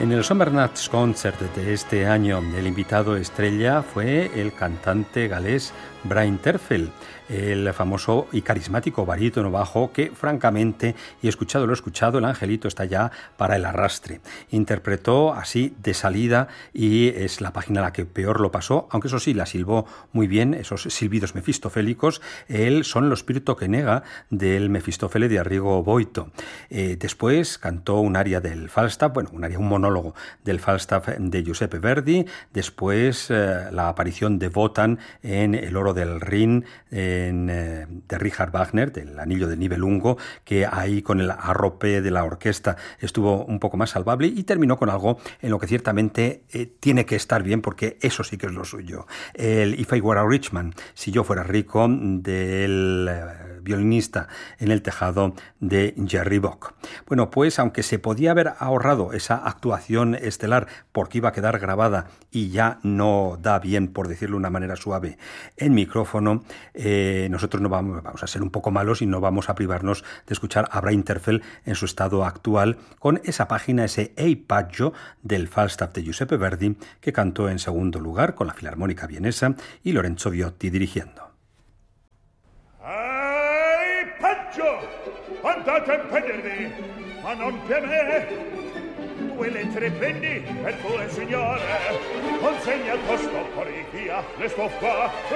En el Sommernachtskoncert de este año, el invitado estrella fue el cantante galés Brian Terfel, el famoso y carismático barítono bajo que, francamente, y escuchado lo escuchado, el angelito está ya para el arrastre. Interpretó así de salida y es la página a la que peor lo pasó, aunque eso sí, la silbó muy bien, esos silbidos mefistofélicos, el son lo spirito che nega del Mefistófele de Arrigo Boito. Después cantó un aria del Falstaff, un monólogo del Falstaff de Giuseppe Verdi, después la aparición de Wotan en El oro del Rin de Richard Wagner, del Anillo del Nibelungo, que ahí con el arrope de la orquesta estuvo un poco más salvable, y terminó con algo en lo que ciertamente tiene que estar bien, porque eso sí que es lo suyo. El If I Were a Rich Man, si yo fuera rico, del violinista en el tejado de Jerry Bock. Bueno, pues aunque se podía haber ahorrado esa actuación estelar porque iba a quedar grabada y ya no da bien, por decirlo de una manera suave, en micrófono, nosotros no vamos a ser un poco malos y no vamos a privarnos de escuchar a Brian Terfel en su estado actual con esa página, ese Ei Paggio del Falstaff de Giuseppe Verdi, que cantó en segundo lugar con la Filarmónica Vienesa y Lorenzo Viotti dirigiendo. Ei Paggio, andate a prendervi, ma non per me. 2 lettere prendi per tue signore, consegna il tuo stoppo via, le sto qua.